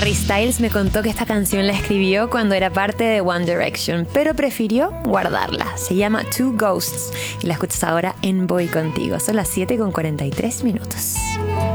Harry Styles me contó que esta canción la escribió cuando era parte de One Direction, pero prefirió guardarla. Se llama Two Ghosts y la escuchas ahora en Voy Contigo. Son las 7:43 minutos.